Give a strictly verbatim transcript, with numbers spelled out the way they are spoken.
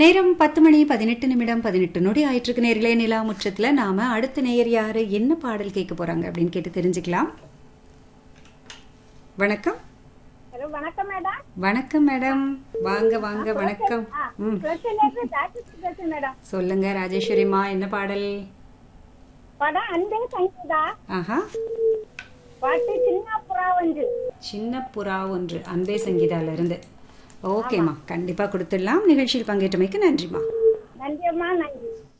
நேரம் பத்து மணி பதினெட்டு நிமிடம் பதினெட்டு நொடி ஆயிட்டு இருக்கு. நேர்களே, நிலா முற்றத்துல நாம அடுத்த நேயர் யாரு என்ன பாடல் கேட்க போறாங்க அப்படின்னு கேட்டு தெரிஞ்சுக்கலாம். வணக்கம். ஹலோ, வணக்கம் மேடம். வணக்கம் மேடம், வாங்க வாங்க. வணக்கம். ம், மேடம் சொல்லுங்க ராஜேஸ்வரிமா, என்ன பாடல்? படம் அன்பே சங்கீதா. ஆஹா, பாட்டு சின்ன புறா ஒன்று. சின்ன புறா ஒன்று அன்பே சங்கீதால இருந்து. ஓகேம்மா, கண்டிப்பா கொடுத்துடலாம். நிகழ்ச்சியில் பங்கேற்றமைக்கு நன்றிம்மா. நன்றியம்மா, நன்றி.